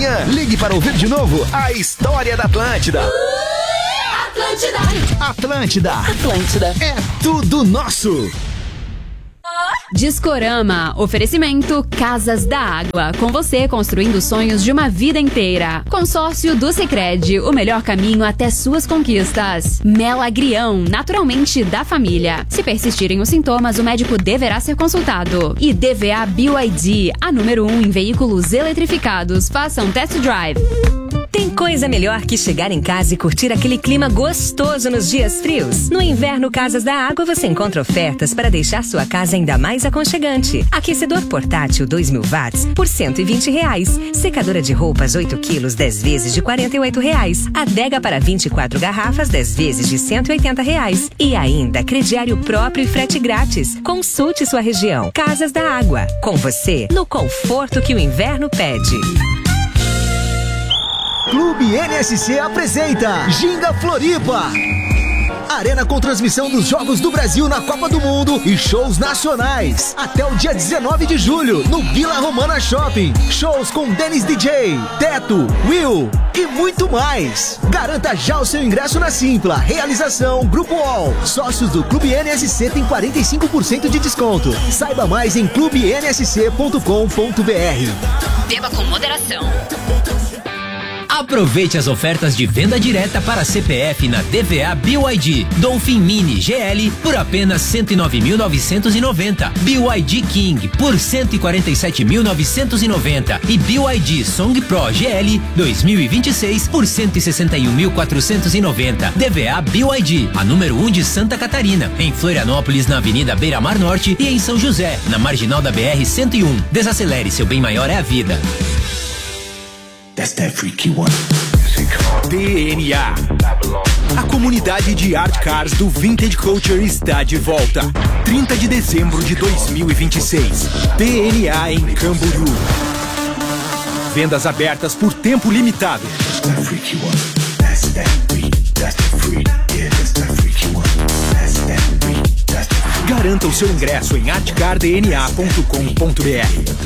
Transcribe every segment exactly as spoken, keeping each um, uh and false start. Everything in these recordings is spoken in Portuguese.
manhã. Ligue para ouvir de novo a história da Atlântida. Atlântida. Atlântida. Atlântida. É tudo nosso. Discorama, oferecimento Casas da Água, com você construindo sonhos de uma vida inteira. Consórcio do Sicredi, o melhor caminho até suas conquistas. Melagrião, naturalmente da família. Se persistirem os sintomas, o médico deverá ser consultado. E D V A B Y D, a número um em veículos eletrificados. Faça um test drive. Tem coisa melhor que chegar em casa e curtir aquele clima gostoso nos dias frios? No Inverno Casas da Água você encontra ofertas para deixar sua casa ainda mais aconchegante. Aquecedor portátil dois mil watts por cento e vinte reais. Secadora de roupas oito quilos dez vezes de quarenta e oito reais. Adega para vinte e quatro garrafas dez vezes de cento e oitenta reais. E ainda crediário próprio e frete grátis. Consulte sua região. Casas da Água. Com você, no conforto que o inverno pede. Clube N S C apresenta Ginga Floripa. Arena com transmissão dos Jogos do Brasil na Copa do Mundo e shows nacionais. Até o dia dezenove de julho, no Vila Romana Shopping. Shows com Dennis D J, Teto, Will e muito mais. Garanta já o seu ingresso na Simpla. Realização Grupo All. Sócios do Clube N S C tem quarenta e cinco por cento de desconto. Saiba mais em clube n s c ponto com ponto b r. Beba com moderação. Aproveite as ofertas de venda direta para C P F na D V A B Y D Dolphin Mini G L por apenas cento e nove mil novecentos e noventa, B Y D King por cento e quarenta e sete mil novecentos e noventa e B Y D Song Pro G L dois mil e vinte e seis por cento e sessenta e um mil quatrocentos e noventa. D V A B Y D, a número um de Santa Catarina, em Florianópolis na Avenida Beira Mar Norte e em São José, na marginal da B R cento e um. Desacelere, seu bem maior é a vida. That's that freaky one. D N A. A comunidade de art cars do Vintage Culture está de volta. trinta de dezembro de dois mil e vinte e seis. D N A em Camboriú. Vendas abertas por tempo limitado. That's that freaky one. That's that freak. That's the freak. Yeah, that's that freaky one. That's that freak. That's the freak. Garanta o seu ingresso em art car d n a ponto com ponto b r.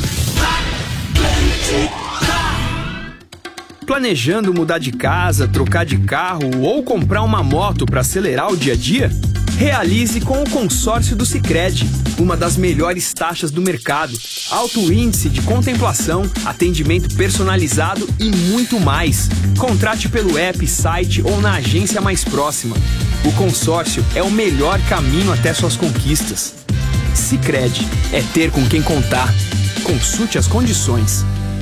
Planejando mudar de casa, trocar de carro ou comprar uma moto para acelerar o dia a dia? Realize com o consórcio do Sicredi, uma das melhores taxas do mercado, alto índice de contemplação, atendimento personalizado e muito mais. Contrate pelo app, site ou na agência mais próxima. O consórcio é o melhor caminho até suas conquistas. Sicredi é ter com quem contar. Consulte as condições.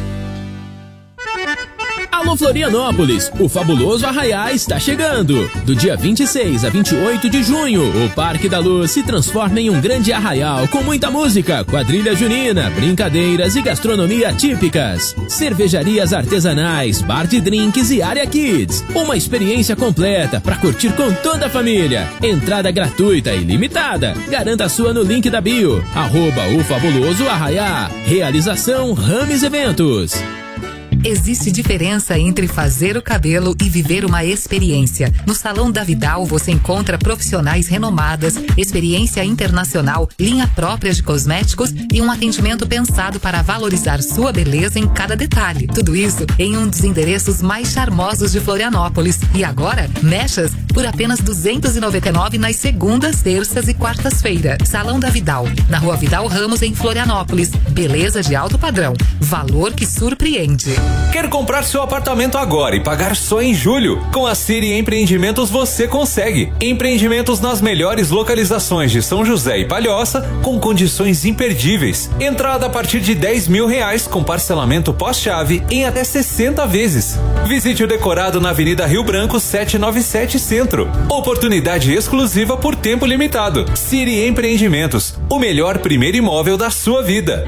Alô Florianópolis, o fabuloso Arraiá está chegando. Do dia vinte e seis a vinte e oito de junho, o Parque da Luz se transforma em um grande arraial com muita música, quadrilha junina, brincadeiras e gastronomia típicas. Cervejarias artesanais, bar de drinks e área kids. Uma experiência completa para curtir com toda a família. Entrada gratuita e limitada. Garanta a sua no link da bio. Arroba o fabuloso Arraiá. Realização Rames Eventos. Existe diferença entre fazer o cabelo e viver uma experiência. No Salão da Vidal você encontra profissionais renomadas, experiência internacional, linha própria de cosméticos e um atendimento pensado para valorizar sua beleza em cada detalhe. Tudo isso em um dos endereços mais charmosos de Florianópolis. E agora, mechas por apenas duzentos e noventa e nove reais nas segundas, terças e quartas-feiras. Salão da Vidal, na Rua Vidal Ramos, em Florianópolis. Beleza de alto padrão, valor que surpreende. Quer comprar seu apartamento agora e pagar só em julho? Com a Siri Empreendimentos você consegue. Empreendimentos nas melhores localizações de São José e Palhoça, com condições imperdíveis. Entrada a partir de dez mil reais com parcelamento pós-chave em até sessenta vezes. Visite o decorado na Avenida Rio Branco setecentos e noventa e sete Centro. Oportunidade exclusiva por tempo limitado. Siri Empreendimentos, o melhor primeiro imóvel da sua vida.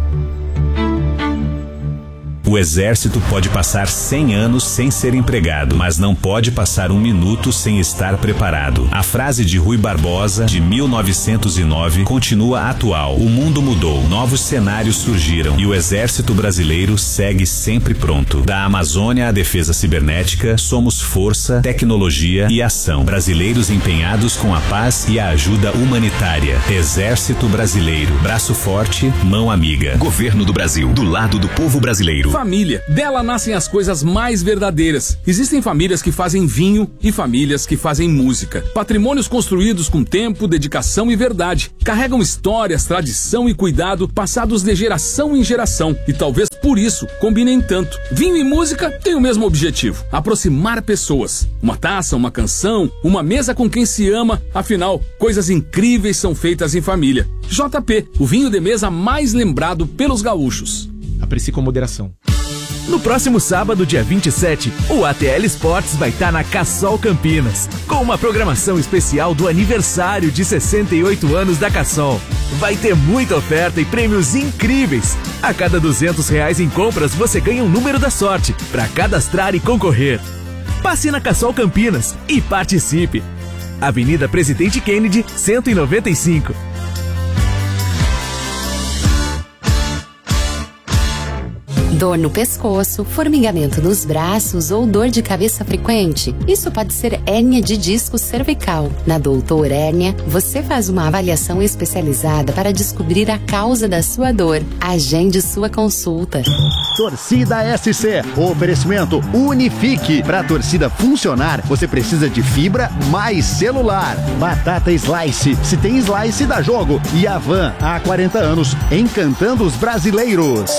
O exército pode passar cem anos sem ser empregado, mas não pode passar um minuto sem estar preparado. A frase de Rui Barbosa, de mil novecentos e nove, continua atual. O mundo mudou, novos cenários surgiram e o exército brasileiro segue sempre pronto. Da Amazônia à defesa cibernética, somos força, tecnologia e ação. Brasileiros empenhados com a paz e a ajuda humanitária. Exército Brasileiro, braço forte, mão amiga. Governo do Brasil, do lado do povo brasileiro. Família. Dela nascem as coisas mais verdadeiras. Existem famílias que fazem vinho e famílias que fazem música. Patrimônios construídos com tempo, dedicação e verdade. Carregam histórias, tradição e cuidado passados de geração em geração. E talvez por isso combinem tanto. Vinho e música têm o mesmo objetivo: aproximar pessoas. Uma taça, uma canção, uma mesa com quem se ama. Afinal, coisas incríveis são feitas em família. J P, o vinho de mesa mais lembrado pelos gaúchos. Aprecie com moderação. No próximo sábado, dia vinte e sete, o A T L Sports vai estar na Cassol Campinas, com uma programação especial do aniversário de sessenta e oito anos da Cassol. Vai ter muita oferta e prêmios incríveis. A cada duzentos reais em compras, você ganha um número da sorte para cadastrar e concorrer. Passe na Cassol Campinas e participe. Avenida Presidente Kennedy, cento e noventa e cinco. Dor no pescoço, formigamento nos braços ou dor de cabeça frequente? Isso pode ser hérnia de disco cervical. Na Doutor Hérnia, você faz uma avaliação especializada para descobrir a causa da sua dor. Agende sua consulta. Torcida S C, oferecimento Unifique. Para a torcida funcionar, você precisa de fibra mais celular. Batata Slice, se tem slice dá jogo. E a Van, há quarenta anos, encantando os brasileiros.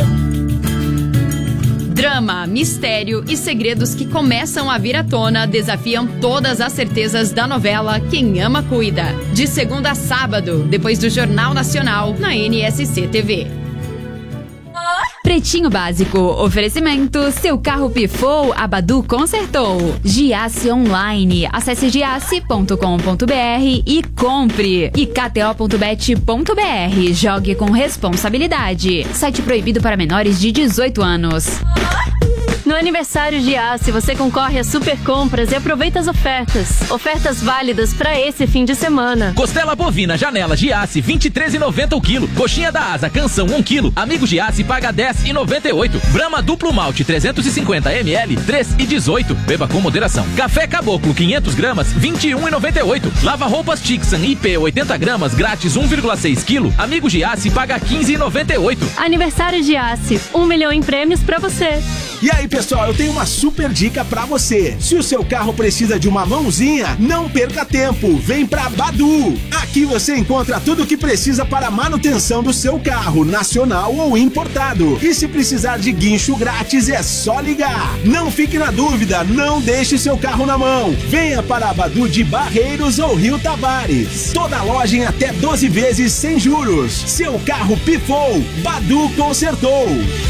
Drama, mistério e segredos que começam a vir à tona desafiam todas as certezas da novela Quem Ama Cuida. De segunda a sábado, depois do Jornal Nacional, na N S C T V. Pretinho Básico, oferecimento, seu carro pifou, a Badu consertou. Giasse Online, acesse giasse ponto com ponto br e compre. E k t o ponto bet ponto b r, jogue com responsabilidade. Site proibido para menores de dezoito anos. No aniversário Giasse, você concorre a super compras e aproveita as ofertas. Ofertas válidas para esse fim de semana. Costela bovina Janela Giasse, vinte e três reais e noventa centavos o quilo. Coxinha da Asa Canção, um quilo. Amigo Giasse paga dez reais e noventa e oito centavos. Brahma Duplo Malte, trezentos e cinquenta mililitros, três reais e dezoito centavos. Beba com moderação. Café Caboclo, quinhentas gramas, vinte e um reais e noventa e oito centavos. Lava roupas Tixan I P, oitenta gramas, grátis um vírgula seis quilo. Amigo Giasse paga quinze reais e noventa e oito centavos. Aniversário Giasse, um milhão em prêmios para você. E aí, pessoal, eu tenho uma super dica pra você. Se o seu carro precisa de uma mãozinha, não perca tempo. Vem pra Badu. Aqui você encontra tudo o que precisa para a manutenção do seu carro, nacional ou importado. E se precisar de guincho grátis, é só ligar. Não fique na dúvida, não deixe seu carro na mão. Venha para a Badu de Barreiros ou Rio Tavares. Toda loja em até doze vezes sem juros. Seu carro pifou, Badu consertou.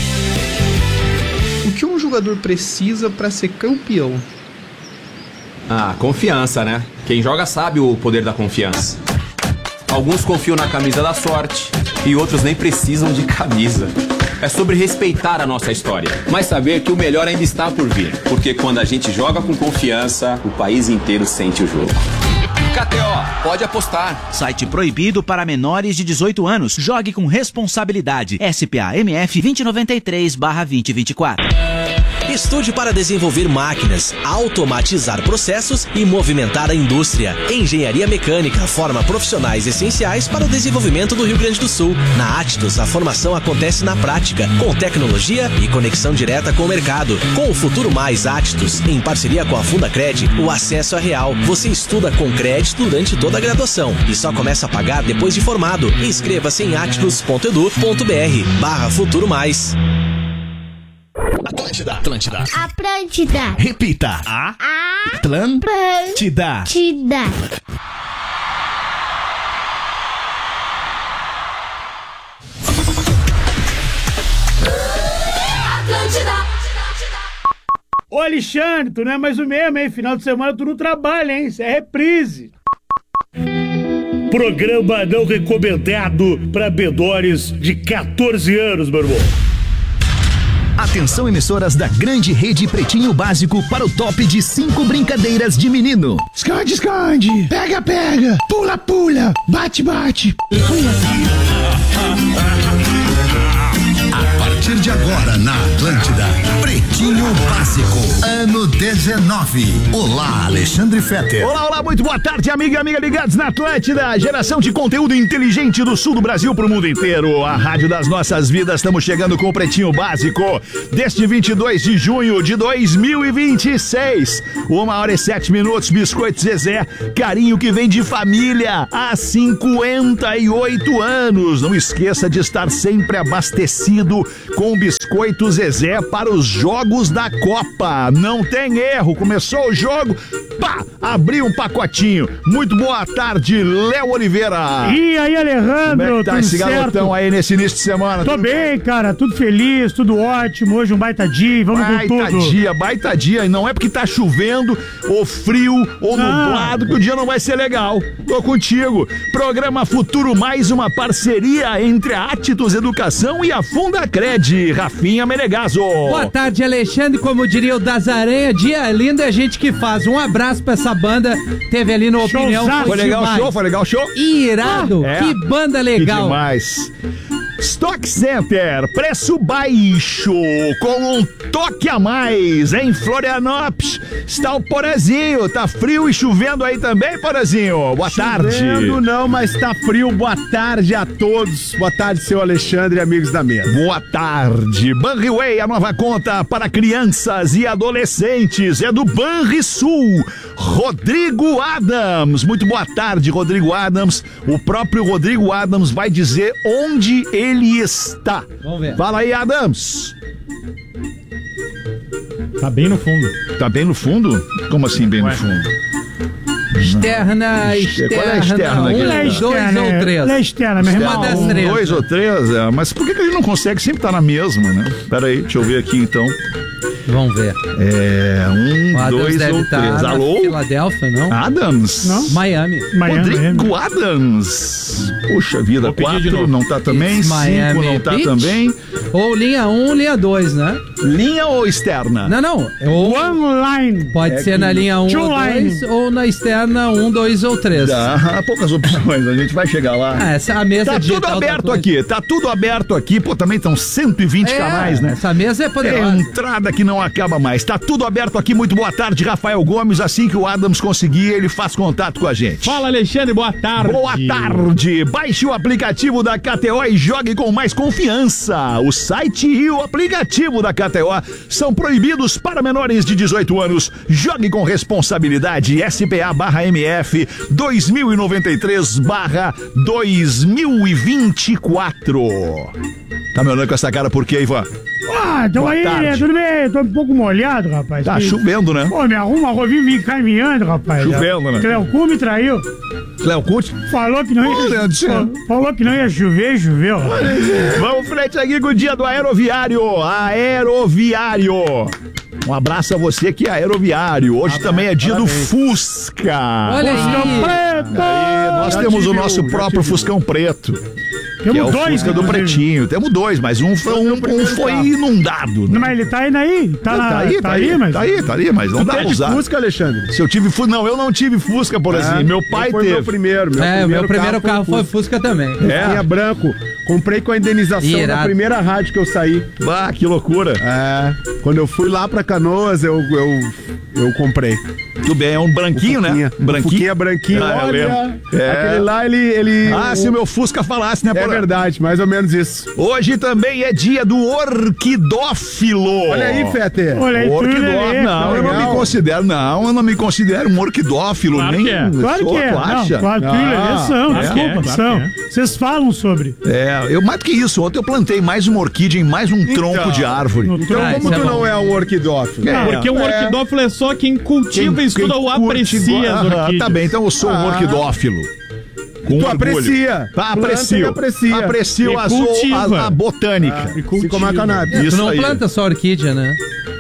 O que um jogador precisa para ser campeão? Ah, confiança, né? Quem joga sabe o poder da confiança. Alguns confiam na camisa da sorte e outros nem precisam de camisa. É sobre respeitar a nossa história, mas saber que o melhor ainda está por vir. Porque quando a gente joga com confiança, o país inteiro sente o jogo. K T O, pode apostar. Site proibido para menores de dezoito anos. Jogue com responsabilidade. S P A M F vinte noventa e três barra vinte vinte e quatro. Estude para desenvolver máquinas, automatizar processos e movimentar a indústria. Engenharia Mecânica forma profissionais essenciais para o desenvolvimento do Rio Grande do Sul. Na Atidus, a formação acontece na prática, com tecnologia e conexão direta com o mercado. Com o Futuro Mais Atidus, em parceria com a Fundacred, o acesso é real. Você estuda com crédito durante toda a graduação e só começa a pagar depois de formado. Inscreva-se em atidus ponto edu ponto br barra Futuro Mais. Atlântida. Atlântida. Atlântida. Repita. A. Atlântida. Atlântida. Ô Alexandre, tu não é mais o mesmo, hein? Final de semana tu não trabalha, hein? Isso é reprise. Programa não recomendado para menores de catorze anos, meu irmão. Atenção, emissoras da grande rede Pretinho Básico para o top de cinco brincadeiras de menino. Esconde, esconde. Pega, pega. Pula, pula. Bate, bate. A partir partir de agora na Atlântida, Pretinho Básico, ano dezenove. Olá, Alexandre Fetter. Olá, olá, muito boa tarde, amiga e amiga ligados na Atlântida, geração de conteúdo inteligente do sul do Brasil pro mundo inteiro. A rádio das nossas vidas, estamos chegando com o Pretinho Básico deste vinte e dois de junho de dois mil e vinte e seis. Uma hora e sete minutos, Biscoito Zezé, carinho que vem de família há cinquenta e oito anos. Não esqueça de estar sempre abastecido com Biscoito Zezé para os jogos da Copa. Não tem erro, começou o jogo, pá, abriu um pacotinho. Muito boa tarde, Léo Oliveira. E aí, Alejandro, como é que tá tudo esse certo? garotão aí nesse início de semana? Tô tudo bem, bem, cara, tudo feliz, tudo ótimo. Hoje um baita dia, vamos baita com tudo. dia, baita dia. E não é porque tá chovendo, ou frio, ou nublado, que o dia não vai ser legal. Tô contigo. Programa Futuro Mais, uma parceria entre a Atitus Educação e a Fundacred. Rafinha Menegaso. Boa tarde, Alexandre. Como diria o Das Aranha, dia lindo é a gente que faz. Um abraço pra essa banda. Teve ali no Opinião. Foi, foi legal o show? Foi legal o show? Irado. É. Que banda legal. Que demais. Stock Center, preço baixo, com um toque a mais, em Florianópolis. Está o Porazinho, tá frio e chovendo aí também, Porazinho? Boa tarde. Chovendo não, mas tá frio. Boa tarde a todos. Boa tarde, seu Alexandre e amigos da mesa. Boa tarde. Banriway, a nova conta para crianças e adolescentes, é do Banrisul. Rodrigo Adams. Muito boa tarde, Rodrigo Adams. O próprio Rodrigo Adams vai dizer onde ele está. Vamos ver. Fala aí, Adams. Tá bem no fundo. Tá bem no fundo? Como assim bem Ué. no fundo? Externa, externa. Qual é a externa aqui? Um, É dois externa, ou três? É externa, meu irmão. Uma das Um, três. dois ou três, é. Mas por que, que a gente não consegue sempre estar na mesma, né? Pera aí, deixa eu ver aqui então. Vamos ver. É, um, o dois ou três. Alô? Filadélfia, não? Adams? Não? Miami. Miami. Rodrigo Adams. Puxa vida, quatro não tá também, It's cinco Miami não tá Beach. também. Ou linha um, linha dois, né? Linha ou externa? Não, não. Ou One line. pode É ser que- na linha um Two ou line. dois, ou na externa um, dois ou três. Dá poucas opções, a gente vai chegar lá. Ah, essa a mesa Tá digital tudo da aberto coisa. aqui, tá tudo aberto aqui. Pô, também estão cento e vinte É, canais, né? essa mesa é É poderosa. entrada que não acaba mais. Tá tudo aberto aqui. Muito boa tarde, Rafael Gomes. Assim que o Adams conseguir, ele faz contato com a gente. Fala, Alexandre, boa tarde. Boa tarde. Baixe o aplicativo da K T O e jogue com mais confiança. O site e o aplicativo da K T O são proibidos para menores de dezoito anos. Jogue com responsabilidade. S P A barra M F dois mil e noventa e três barra dois mil e vinte e quatro. Tá me olhando com essa cara por quê, Ivan? Ah, então Boa aí, tarde. tudo bem? Tô um pouco molhado, rapaz. Tá Que- chovendo, né? Pô, me arruma, eu vim me caminhando, rapaz. Chovendo, né? Cleocu me traiu. Cléo Curti? Falou que não ia. Ô, Leandro, Falou- Falou que não ia chover e choveu. Vamos frente aqui com o dia do aeroviário. Aeroviário. Um abraço a você que é aeroviário. Hoje também é dia do Fusca. Olha aí. Fuscão preto! Aí, nós Já temos te o viu, nosso já próprio te viu. Fuscão Preto. Que Temos é o dois, Fusca do inclusive. Pretinho. Temos dois, mas um foi, um, um foi inundado. Não, mas ele tá indo aí? Tá, na, Tá aí, tá aí, mas. tá aí, tá aí, mas não dá pra Teve usar. Fusca, Alexandre? Se eu tive Fusca, não, eu não tive Fusca, por exemplo. Meu pai foi teve. meu primeiro. Meu É, o meu primeiro carro foi Fusca. Fusca também. É. Fusquinha branco. Comprei com a indenização Irado. da primeira rádio que eu saí. Bah, que loucura. É, quando eu fui lá pra Canoas, eu, eu, eu comprei. Tudo bem, é um branquinho, né? Fuquinha. Branquinho. Fuquinha branquinho, Ah, eu olha. lembro. É. Aquele lá, ele... ele Ah, se o meu Fusca falasse, né? É por- verdade, mais ou menos isso. Hoje também é dia do orquidófilo. Olha aí, Fete. Olha aí, tu, Orquidó... Lelê, Não, eu não me legal. considero, não, eu não me considero um orquidófilo, Claro nem. que é. Claro Sou, que é. tu Não, acha? claro que tu e o Lelê Ah, são, é, desculpa, claro que são. é. Vocês falam sobre. É, eu mais do que isso, ontem eu plantei mais uma orquídea em mais um tronco de árvore. No Então, tronco. Ah, como isso é tu bom. não é um orquidófilo? É, Porque um é. orquidófilo é só quem cultiva Quem- e estuda quem ou curte aprecia go- as Aham, orquídeas. Tá bem, então eu sou um Ah. orquidófilo. Com Tu orgulho. aprecia. Tá, Planta aprecio. e aprecia. Aprecio E a, cultiva. a, a botânica. E Assim como a cannabis. É, tu Isso não aí. planta só orquídea, né?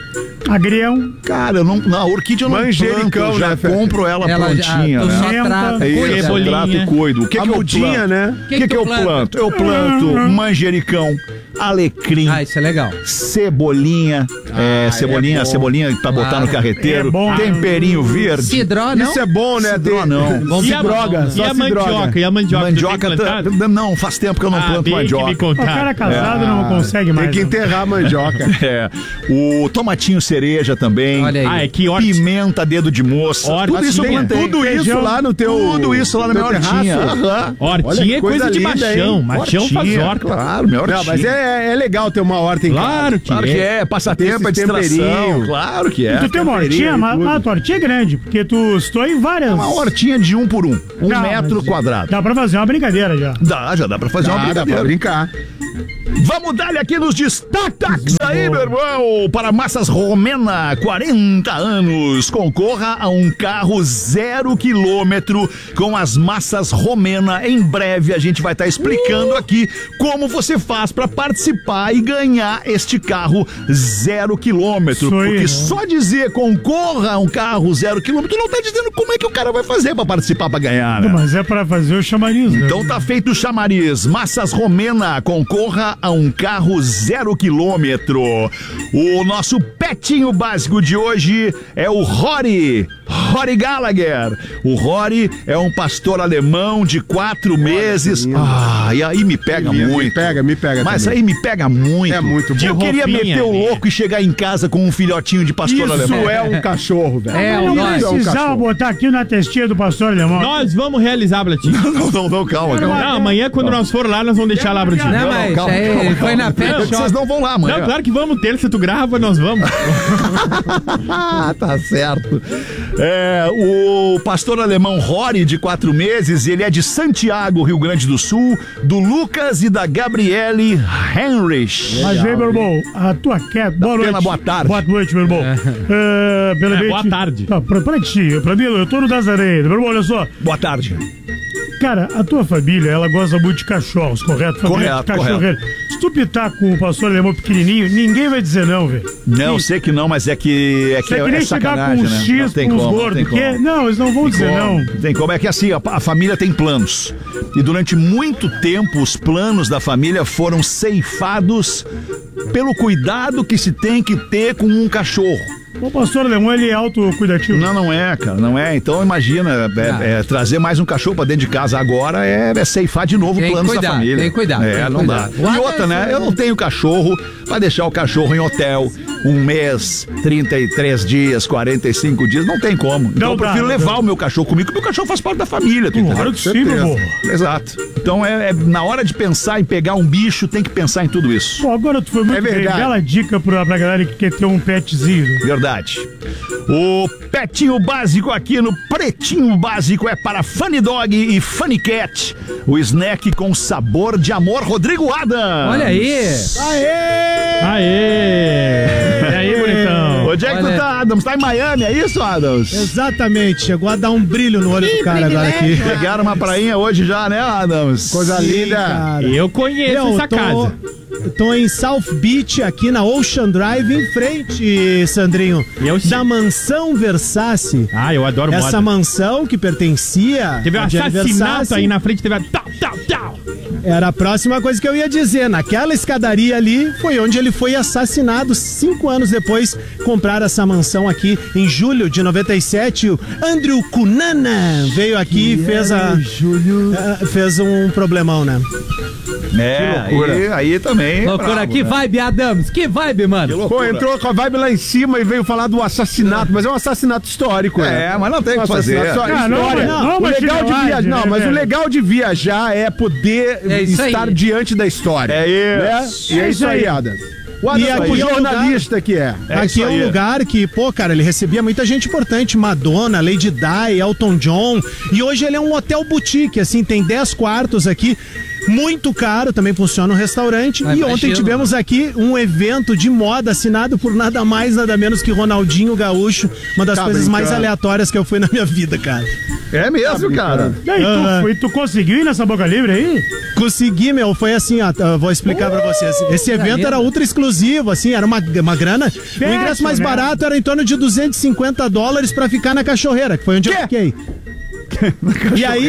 Agrião. Cara, eu não, na orquídea eu não Manjericão, planto, eu já né, Fê? compro ela, Ela prontinha, já, tu né? só Menta, trata, É isso, cuida. eu cebolinha. trato e cuido. O que, A que eu mudinha, planto? né? O que, Que que, que eu tu planta? planto? Eu planto manjericão, alecrim. Ah, isso é legal. Cebolinha. é, Ah, cebolinha, é bom. cebolinha pra botar Claro. no carreteiro. É bom. Temperinho verde. Cidró, não? Isso é bom, né? Cidró, Ter- não. Bom, E a, droga, e só a se droga. mandioca? E a mandioca? Mandioca, tu tem tá- plantado? não, faz tempo que eu não Ah, planto tem que mandioca. me O contar. cara casado não consegue mais. Tem que né? enterrar a mandioca. É, o tomatinho cereja também. Olha aí. Ah, é que horta. Pimenta, dedo de moça. Horta. Tudo isso eu Tem plantei. tudo isso Feijão. lá no teu... Tudo isso lá na teu minha hortinha. terraço. Aham. Olha Hortinha que é coisa coisa de linda, machão. hein? Machão faz Hortinha, horta. Claro, minha hortinha. Não, mas é, é legal ter uma horta em casa. Claro que Claro é. que é, passatempo, é Tem esse distração. temperinho. Claro que é. Tu tem uma temperinho hortinha, e mas tudo. a tua hortinha é grande, porque tu estou em várias. É uma hortinha de um por um. Um Não, metro mas quadrado. Dá pra fazer uma brincadeira já. Dá, já dá pra fazer uma Ah, dá brincadeira. pra brincar. Vamos dar-lhe aqui nos destaques aí, meu irmão. Para Massas Romena, quarenta anos. Concorra a um carro zero quilômetro com as Massas Romena. Em breve a gente vai estar explicando aqui como você faz para participar e ganhar este carro zero quilômetro. Isso aí, Porque né? só dizer concorra a um carro zero quilômetro não tá dizendo como é que o cara vai fazer para participar, para ganhar, né? Mas é pra fazer o chamariz, né? Então tá feito o chamariz. Massas Romena, concorra a um carro zero quilômetro. O nosso petinho básico de hoje é o Rory. Rory Gallagher. O Rory é um pastor alemão de quatro meses. Ah, e aí me pega Me- me muito. pega, me pega Mas também. aí me pega muito. É muito bom. Eu De queria roupinha, meter o né? louco e chegar em casa com um filhotinho de pastor Isso alemão. é um cachorro, velho. É, Não o nós. Isso é um precisava cachorro. botar aqui na testinha do pastor alemão. Nós vamos realizar, Blatinho. Não, não, não, calma, calma. Não, amanhã, quando nós for lá, nós vamos deixar lá, Blatinho. Não, mas calma, aí, calma, ele calma. foi na pet Vocês shop. não vão lá amanhã. Não, claro que vamos. Terça tu grava, nós vamos. Ah, tá certo. É, o pastor alemão Rory, de quatro meses, ele é de Santiago, Rio Grande do Sul, do Lucas e da Gabriele Henrich. Mas vem, meu irmão, a tua queda. Boa Pena, noite. boa tarde. Boa noite, meu irmão. É, pela É, mente- boa tarde. Tá, pra, pra ti, pra mim, eu tô no das areias. Meu irmão, olha só. Boa tarde. Cara, a tua família, ela gosta muito de cachorros, correto? Família Correto, de cachorreiro. Se tu pitar com o pastor alemão pequenininho, ninguém vai dizer não, velho. Não, eu sei que não, mas é que é, que Você é é, que nem é chegar sacanagem, com uns né? X, Não tem com uns como, não gordos, tem porque... como. Não, eles não vão Tem dizer como, não. Tem como. É que assim, a, a família tem planos. E durante muito tempo, os planos da família foram ceifados pelo cuidado que se tem que ter com um cachorro. O pastor alemão, ele é autocuidativo. Não, não é, cara, não é. Então imagina, é, é, trazer mais um cachorro pra dentro de casa agora é, é ceifar de novo Tem que planos cuidar, da família. tem que cuidar, É, tem que não cuidar. dá. O E outra, né? Eu não tenho cachorro pra deixar o cachorro em hotel um mês, trinta e três dias, quarenta e cinco dias, não tem como. Então Não eu dá, prefiro não levar dá. o meu cachorro comigo, porque o meu cachorro faz parte da família. Tu Claro entendeu? que sim, meu amor. Exato. Então é, é na hora de pensar em pegar um bicho, tem que pensar em tudo isso. Pô, agora tu foi muito É bem. verdade. Bela dica pra, pra galera que quer ter um petzinho. Verdade. O petinho básico aqui no Pretinho Básico é para Funny Dog e Funny Cat. O snack com sabor de amor, Rodrigo Adams. Olha aí. Aê! Aê! E aí, bonitão? Onde é que tu Olha. tá, Adams? Tá em Miami, é isso, Adams? Exatamente, chegou a dar um brilho no olho do cara agora aqui. Pegaram uma prainha hoje já, né, Adams? Coisa Sim, linda. cara. Eu conheço Eu essa tô, casa. eu tô em South Beach, aqui na Ocean Drive, em frente, Sandrinho, Eu sei. da mansão Versace. Ah, eu adoro Essa moda. mansão que pertencia Teve um a Gianni assassinato Versace, aí na frente, teve a... Tal, tal, tal. Era a próxima coisa que eu ia dizer. Naquela escadaria ali foi onde ele foi assassinado. Cinco anos depois, compraram essa mansão aqui em julho de noventa e sete. O Andrew Cunanan veio aqui e fez, a, ah, fez um problemão, né? É, Que loucura. aí, aí também. é Loucura, brabo, que né? vibe, Adams. Que vibe, mano. Pô, entrou com a vibe lá em cima e veio falar do assassinato, mas é um assassinato histórico, né? É, mas não tem o que Um assassinato fazer. histórico. Ah, não, História. mas- não, o mas legal de chinelagem, viajar, não, né, mas o velho? legal de viajar é poder É isso aí. estar diante da história. É isso. Né? E é É isso isso aí, aí. Adam. O E Adam aqui é o é um jornalista que é. É Aqui isso é um aí. lugar que, pô, cara, ele recebia muita gente importante, Madonna, Lady Di, Elton John, e hoje ele é um hotel boutique, assim, tem dez quartos aqui, muito caro, também funciona um restaurante, Ah, e imagino. ontem tivemos aqui um evento de moda assinado por nada mais, nada menos que Ronaldinho Gaúcho, uma das Tá coisas mais brincando. aleatórias que eu fui na minha vida, cara. É mesmo, cara. E aí, tu, Aham. foi- tu conseguiu ir nessa boca livre aí? Consegui, meu, foi assim, ó, eu vou explicar pra vocês. Esse evento era ultra exclusivo, assim, era uma, uma grana. o ingresso mais né? barato era em torno de duzentos e cinquenta dólares pra ficar na cachorreira, que foi onde eu fiquei. E aí,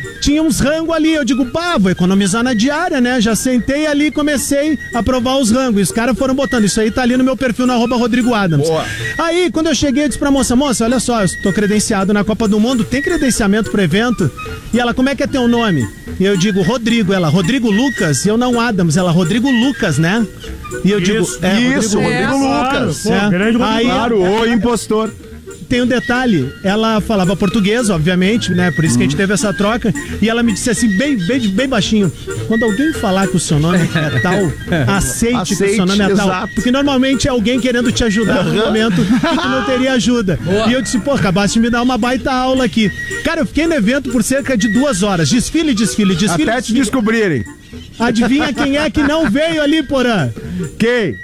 tinha uns rangos ali. Eu digo, pá, vou economizar na diária, né? Já sentei ali e comecei a provar os rangos. E os caras foram botando. Isso aí tá ali no meu perfil, na arroba Rodrigo Adams. Boa. Aí, quando eu cheguei, eu disse pra moça, moça, olha só, eu tô credenciado na Copa do Mundo, tem credenciamento pro evento? E ela, como é que é teu nome? E eu digo, Rodrigo. Ela, Rodrigo Lucas? E eu, não Adams. Ela, Rodrigo Lucas, né? E eu digo, isso, é, isso, Rodrigo, Rodrigo é, Lucas. Claro, Pô, é. grande Rodrigo. Aí, Claro, o impostor. Tem um detalhe, ela falava português, obviamente, né? Por isso que a gente teve essa troca. E ela me disse assim, bem, bem, bem baixinho: quando alguém falar que o seu nome é tal, aceite, aceite que o seu nome é tal. Exato. Porque normalmente é alguém querendo te ajudar no momento que tu não teria ajuda. Boa. E eu disse, pô, acabaste de me dar uma baita aula aqui. Cara, eu fiquei no evento por cerca de duas horas. Desfile, desfile, desfile. Até desfile. te descobrirem. Adivinha quem é que não veio ali, Porã? Quem?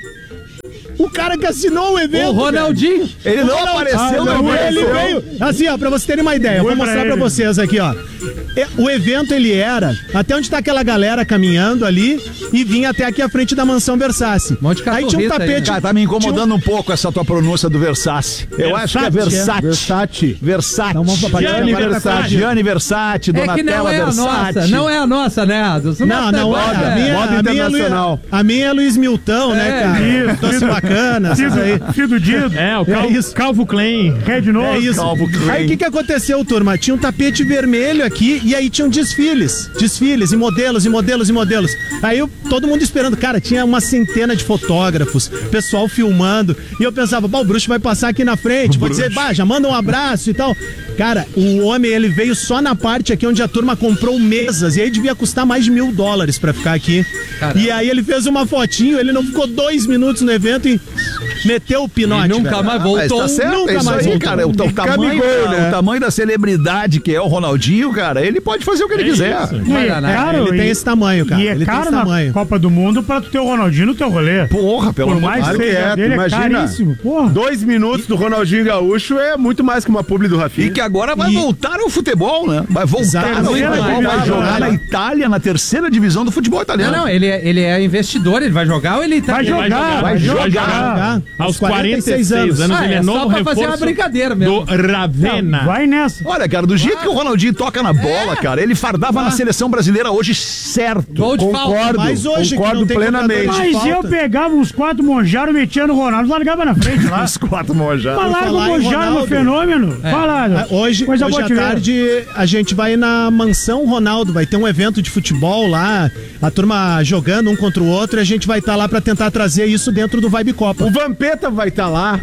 O cara que assinou o evento. O Ronaldinho. Velho. Ele não apareceu, ah, não, ele veio. Assim, ó, pra vocês terem uma ideia, eu vou mostrar pra vocês aqui, ó. O evento, ele era até onde tá aquela galera caminhando ali e vinha até aqui à frente da mansão Versace. Um monte de aí tinha um tapete. Aí, né? Cara, tá me incomodando um... um pouco essa tua pronúncia do Versace. Eu Versace, acho que é Versace. Versace. Versace. Então, vamos pra Gianni Versace. Gianni Versace, Donatella Versace. É que não é Versace. a nossa, não é a nossa, né, Adams? Não, não, não é. A minha, moda a internacional. Minha é, a minha é Luiz Milton, é, né, cara? Isso. Doce bacana, essas aí. Fio do Dido. É, o Cal... é isso. Calvo Klein. Red Nose. É isso. Calvo Klein. Aí o que que aconteceu, turma? Tinha um tapete vermelho aqui e aí tinham desfiles. Desfiles e modelos, e modelos, e modelos. Aí eu, todo mundo esperando. Cara, tinha uma centena de fotógrafos, pessoal filmando. E eu pensava, bah, o bruxo vai passar aqui na frente. Vou dizer, bah, já manda um abraço e tal. Cara, o homem, ele veio só na parte aqui onde a turma comprou mesas. E aí devia custar mais de mil dólares pra ficar aqui. Caramba. E aí ele fez uma fotinho, ele não ficou dois minutos no evento e meteu o pinote. E nunca velho. mais voltou. Ah, tá certo, nunca é isso mais aí, voltou. cara. O, o, tamanho, né? o tamanho da celebridade que é o Ronaldinho, cara, ele pode fazer o que ele é quiser. E é caro, ele e, tem esse tamanho, cara. E é ele caro tem esse tamanho. na Copa do Mundo pra tu ter o Ronaldinho no teu rolê. Porra, pelo Por mais amor que de seja é, dele, imagina, é caríssimo. Porra. Dois minutos do Ronaldinho Gaúcho é muito mais que uma publi do Rafinha. E que agora vai e... voltar ao futebol, né? Vai voltar ao futebol, vai jogar na Itália, na terceira divisão do futebol italiano. Não, não, ele é, ele é investidor, ele vai jogar ou ele tá... Vai jogar, vai jogar. Vai jogar. Vai jogar. Aos quarenta e seis anos, anos ah, ele é, é novo só pra reforço fazer uma brincadeira mesmo. do Ravenna. Não, vai nessa. Olha, cara, do jeito que o Ronaldinho toca na bola, é. cara, ele fardava ah. na seleção brasileira hoje certo. Gol de concordo, falta. Mas hoje concordo plenamente. Mas eu pegava uns quatro monjaros, metia no Ronaldo, largava na frente lá. Os quatro monjaros. Mas larga o monjaro no fenômeno. É. Fala, hoje, hoje à tarde a gente vai na mansão Ronaldo, vai ter um evento de futebol lá, a turma jogando um contra o outro e a gente vai estar tá lá pra tentar trazer isso dentro do Vibe Copa. O Vampeta vai estar tá lá.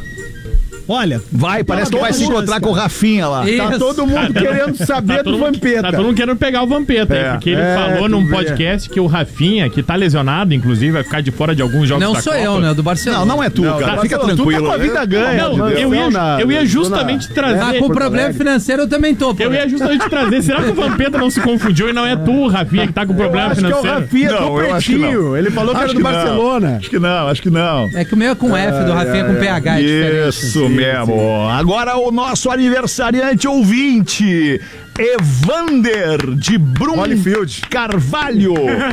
Olha, vai, parece que vai se encontrar cara. com o Rafinha lá. Isso. Tá todo mundo tá, querendo saber tá do Vampeta. Tá todo mundo querendo pegar o Vampeta, é, porque ele é, falou num podcast vê. que o Rafinha, que tá lesionado, inclusive, vai ficar de fora de alguns jogos não da sou Copa. eu, né? Do Barcelona. Não, não é tu, não, cara. Tá, Fica tranquilo. Tu tá com a vida ganha. Não, não, eu, ia, na, eu ia justamente na, trazer... Tá com problema financeiro, eu também tô. Eu ia justamente trazer. Será que o Vampeta não se confundiu e não é tu, Rafinha, que tá com problema financeiro? Que é o Rafinha não, eu acho que não. Ele falou que era do Barcelona. Acho que não, acho que não. É que o meu é com F, do Rafinha com P H. Isso mesmo. Agora o nosso aniversariante ouvinte, Evander de Brum Holyfield. Carvalho.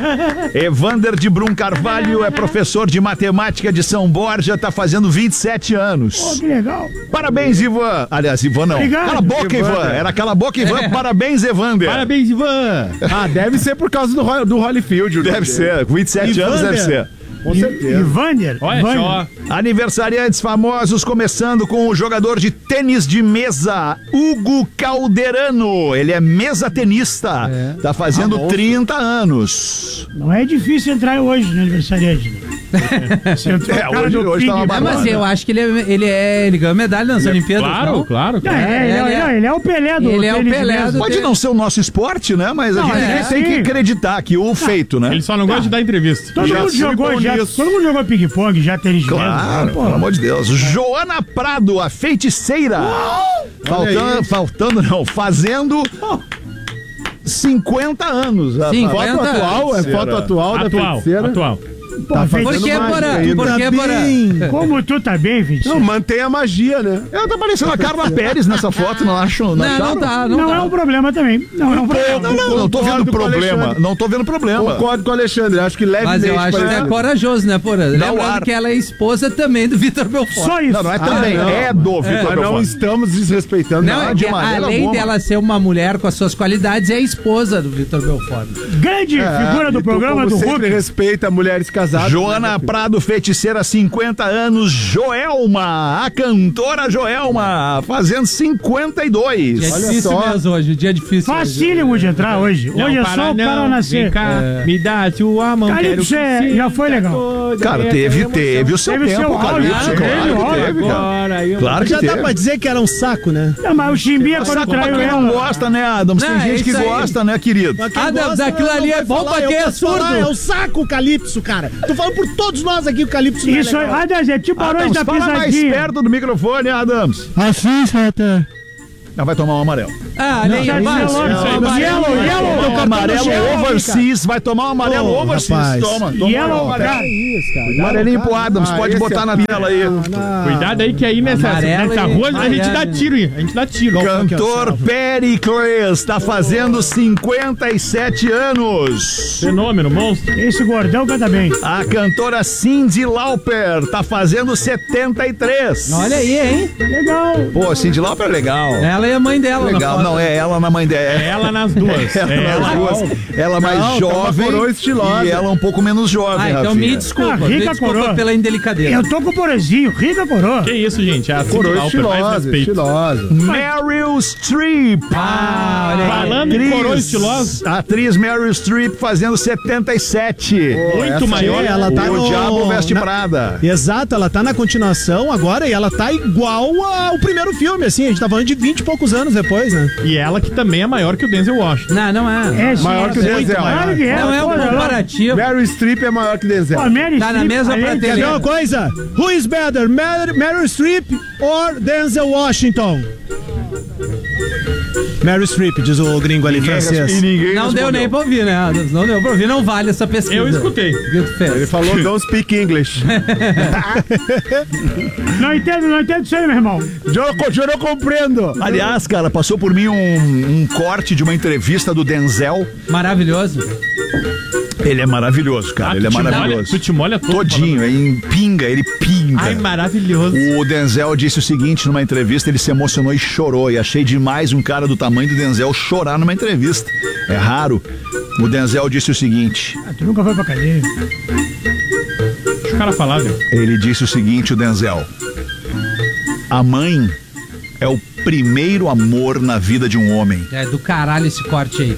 Evander de Brum Carvalho é professor de matemática de São Borja, tá fazendo vinte e sete anos. Oh, que legal. Parabéns, Ivan. Aliás, Ivan não. Obrigado. Cala a boca, Ivan. Ivan. Era cala a boca, Ivan. É. Parabéns, Evander. Parabéns, Ivan. Ah, deve ser por causa do, do Holyfield. Deve ser. vinte e sete anos deve ser. Com certeza. Evander. Olha só. Aniversariantes famosos, começando com o jogador de tênis de mesa, Hugo Calderano. Ele é mesa tenista. É. Tá fazendo ah, trinta anos. Não é difícil entrar hoje no aniversariante. É, hoje, hoje tá uma é, mas eu acho que ele é, ele é, ele ganhou medalha nas ele Olimpíadas. Claro, não? claro. Não, é, ele, é, é, ele é o Pelé do Ele é o Pelé do Pode não ser o nosso esporte, né? Mas não, a gente é, tem que acreditar que o feito, né? Ele só não gosta de dar entrevista. Todo já mundo jogou já, todo mundo jogou ping-pong, já tênis de mesa. Claro, pelo amor de Deus. Joana Prado, a feiticeira. Faltando, faltando não, fazendo cinquenta anos. cinquenta? Foto atual? É foto atual da atual, feiticeira? Atual. Pô, Tá Vitinho, fazendo Por que, mágica Porã? ainda. Por que, Tá Porã? bem. como tu tá bem, Vitinho? Não, mantém a magia, né? Ela tá parecendo a Carla Pérez nessa foto, não acho? Não, Não, acharam? não tá, Não, não, é tá. um problema também. Não é um problema. Não, não, não tô vendo Concordo com o problema. Alexandre. Não tô vendo problema. Concordo com o Alexandre, acho que Mas levemente eu acho que é parecido. corajoso, né, Porã? Dá o Lembrando ar. que ela é esposa também do Vitor Belfort. Só isso. Não, não é também, Ah, não. é do Vitor Mas não Belfort. estamos desrespeitando Não, nada. é de que maneira além alguma. dela ser uma mulher com as suas qualidades, é a esposa do Vitor Belfort. Grande É, figura do e tu, programa como do sempre Hulk. respeita mulheres casadas. Joana Prado, feiticeira, cinquenta anos. Joelma, a cantora Joelma, fazendo cinquenta e dois. Dia Olha difícil só. mesmo hoje, dia difícil. Facílimo de entrar hoje. Não, Hoje é para só o cara não, nascer. Vem cá, me dá sua mão. quero Calypso que é- sinta já foi legal. toda Cara, essa teve, emoção. teve o seu Teve tempo, seu Calypso, áudio, claro teve que áudio. teve, cara. Agora eu- Claro que Já dá teve. pra dizer que era um saco, né? Não, mas o Chimbinha, quando Saco pra traiu quem não ela. gosta, né, Adams? Não, Tem é gente que isso aí. gosta, né, querido? Mas quem Ah, gosta, daquilo não ali vai é bom falar, pra eu quem é posso falar, surdo. É o saco, o Calypso, cara. Tô falando por todos nós aqui, o Calypso não é Isso aí, legal. Adams, é tipo Barões Adams, da fala mais Pisadinha. perto do microfone, Adams. Assim, Santa. Ela vai tomar um amarelo. Ah, nem já vai. disse, Não, isso aí, não, mas- yellow, Yellow, yellow. yellow. Toma um amarelo overseas, vai tomar um amarelo Ô, overseas. rapaz. Toma, toma Yellow, um amarelo. cara. Isso, cara. Amarelinho pro Adams, Ah, pode esse botar é- na tela aí. Cuidado aí que aí nessa, Amarelo nessa e rua a gente Miami. dá tiro, hein? A gente dá tiro. Cantor Pericles tá fazendo cinquenta e sete anos. Fenômeno, monstro. Esse gordão canta bem. A cantora Cyndi Lauper tá fazendo setenta e três. Olha aí, hein? Legal. Pô, Cyndi Lauper é legal. Ela e a mãe dela. na Legal, foto. não, é ela na mãe dela. É ela nas duas. Ela, É nas ela. duas. Ela mais Não, tá uma jovem coroa estilosa. e ela um pouco menos jovem, Ah, então Rafinha. me desculpa. Ah, me rica desculpa coroa. pela indelicadeza. Eu tô com o Porazinho, rica coroa. Que isso, gente? É a Cyndi Coroa Lauper, mais estilosa, respeito. estilosa. Meryl Streep. Ah, olha aí. Falando em coroa estilosa, A atriz Meryl Streep fazendo setenta e sete. muito essa maior. é, ela tá o no- Diabo Veste na- Prada. Exato, ela tá na continuação agora e ela tá igual ao primeiro filme, assim, a gente tá falando de vinte e poucos anos depois, né? E ela que também é maior que o Denzel Washington. Não, não é. É, sim, Maior que o é muito Denzel. maior que é, Não é um pô, comparativo. Meryl Streep é maior que Denzel. Pô, Mary Tá na Streep, mesma além de- prateleira. Quer ver uma coisa? Who is better, Mer Meryl Streep or Denzel Washington? Meryl Streep, diz o gringo ali, francês. E ninguém Não deu respondeu. nem pra ouvir, né? Não deu pra ouvir, não vale essa pesquisa. Eu escutei. O que tu fez? Ele falou don't speak English. Não entendo, não entendo isso aí, meu irmão. eu, eu não compreendo. Aliás, cara, passou por mim um, um corte de uma entrevista do Denzel. Maravilhoso. Ele é maravilhoso, cara. Ah, ele é tu te molha- maravilhoso. tu te molha todo Todinho, é em pinga, ele pinga. Ai, maravilhoso. O Denzel disse o seguinte numa entrevista, ele se emocionou e chorou. E achei demais um cara do tamanho do Denzel chorar numa entrevista. É raro. O Denzel disse o seguinte. Ah, tu nunca foi pra cadeia. Deixa o cara falar, velho. Ele disse o seguinte, o Denzel. A mãe é o primeiro amor na vida de um homem. É do caralho esse corte aí.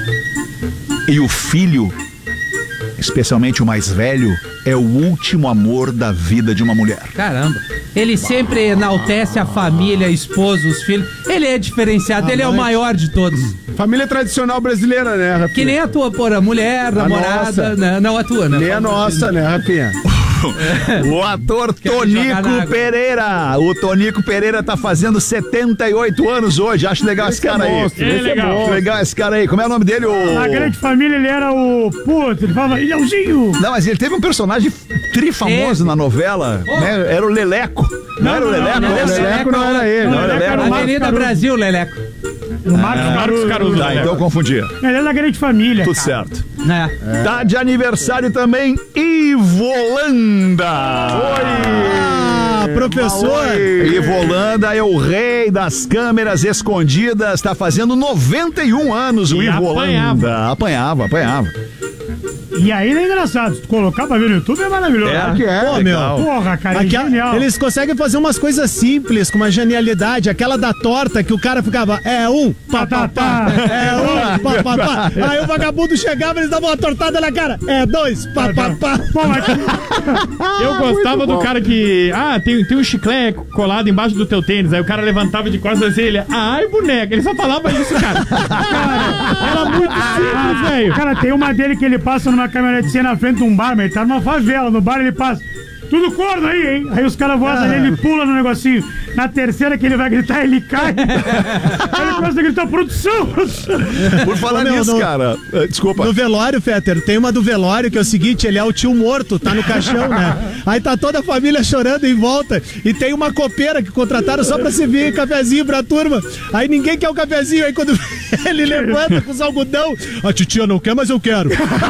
E o filho, especialmente o mais velho, é o último amor da vida de uma mulher. Caramba. Ele sempre enaltece a família, a esposa, os filhos. Ele é diferenciado, A ele é o mãe. maior de todos. Família tradicional brasileira, né, Rafinha? Que nem a tua, porra, mulher, namorada. nossa. Né? Não a tua, né? Nem a nossa, né, Rafinha? O ator Quer jogar na Tonico água. Pereira. O Tonico Pereira tá fazendo setenta e oito anos hoje. Acho legal esse, Esse é cara aí. monstro, esse é legal. Acho legal esse cara aí. Como é o nome dele? O... Na grande família ele era o. Puta, ele falava Ilhãozinho. Não, mas ele teve um personagem trifamoso Teve. na novela. Oh. né? Era o Leleco. Não, Não, era o não, Leleco? não, O não, Leleco não era ele. Não, Não, ele Leleco. era o Marcos Avenida Caruso. Brasil, Leleco. O Marcos Marcos Caruso. Caruso. Tá, então eu confundi. Ele é da grande família. Tudo cara. certo. É. Tá de aniversário também Ivolanda. Ah, professor. Ivolanda é o rei das câmeras escondidas, tá fazendo noventa e um anos o E Ivolanda. Apanhava, apanhava. E aí é engraçado. Se tu colocar pra ver no YouTube é maravilhoso. É, que é, Pô, legal. meu. Porra, cara, é Aquela- genial. eles conseguem fazer umas coisas simples, com uma genialidade. Aquela da torta que o cara ficava, é um, pá, pá, pá, é um, pá, pá, pá. Aí o vagabundo chegava, eles davam uma tortada na cara, é dois, pá, pá, pá. Pô, mas Eu gostava do cara que. Ah, tem, tem um chiclete colado embaixo do teu tênis. Aí o cara levantava de costas assim, ele. Ai, boneca. Ele só falava isso, cara. Cara, era muito simples, velho. Cara, tem uma dele que ele passa numa caminhonetinha na frente de um bar, mas ele tá numa favela. No bar ele passa. tudo corno aí, hein? Aí os caras votam nele, ele pula no negocinho. Na terceira que ele vai gritar, ele cai. Ele começa a gritar, produção, produção. Por falar Meu, nisso, no- cara, eh, desculpa. No velório, Fetter, tem uma do velório que é o seguinte, ele é o tio morto, tá no caixão, né? Aí tá toda a família chorando em volta e tem uma copeira que contrataram só pra servir cafezinho pra turma. Aí ninguém quer o cafezinho, aí quando ele levanta com os algodão, a titia não quer, mas eu quero.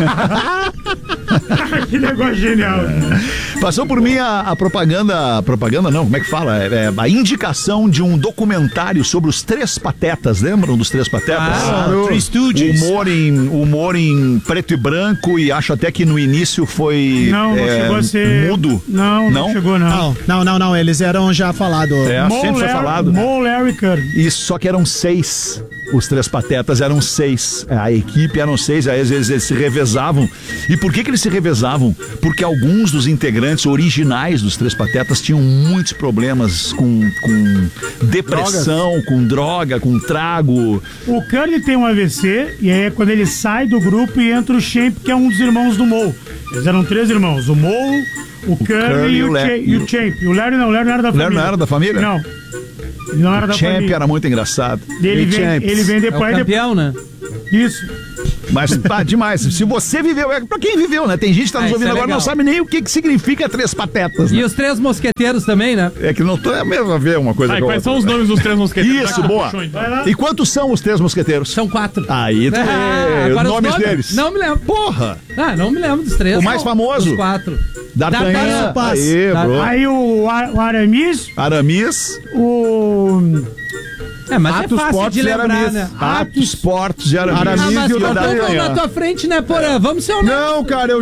Que negócio genial. Passou por mim a, a propaganda, a propaganda não, como é que fala? É, é, a indicação de um documentário sobre os Três Patetas, lembram dos Três Patetas? Ah, Three Stooges. Humor em, humor em preto e branco e acho até que no início foi Não, não é, chegou a ser... mudo. Não, não, Não? chegou, não. Não, não, não, não, eles eram já falados. É, Mo sempre foi Larry- falado. Mo Larry Curry. Isso, só que eram seis. Os Três Patetas eram seis. A equipe eram seis, aí às vezes eles se revezavam. E por que que eles se revezavam? Porque alguns dos integrantes originais dos Três Patetas tinham muitos problemas com, com depressão, Drogas. com droga, com trago. O Curly tem um A V C, e aí é quando ele sai do grupo e entra o Champ, que é um dos irmãos do Mo. Eles eram três irmãos, o Mo, o, Curly, Curly e o, e o Cha- Le- e o Champ. E o Larry não, o Larry não era da O família. Larry não era da família? Não. Ele não era da Champ família. era muito engraçado. Ele E vem, Champs. ele vem depois. É o campeão, né? Isso. Mas tá demais. Se você viveu, é pra quem viveu, né? Tem gente que tá Ah, nos isso ouvindo é agora e não legal. sabe nem o que, que significa Três Patetas. E Né? os Três Mosqueteiros também, né? É que não tô, é mesmo a ver uma coisa Ah, e com a quais outra. são os nomes dos Três Mosqueteiros? Isso, Tá, boa. puxou, então. E quantos são os Três Mosqueteiros? São quatro. Aí, tu Ah, os agora os nomes nomes? deles. Não me lembro. Porra! Ah, não me lembro dos três. O mais famoso? Os quatro. D'Artagnan. D'Artagnan. Aí, Dar- bro. Aí o, Ar- o Aramis, Aramis. o... É, mas Atos, é fácil Portos de e lembrar, Aramis. né? Atos, Portos e Aramis. Ah, mas e o tá todo mundo D'Artagnan. na tua frente, né, Porã? Vamos ser honestos. Não, cara, eu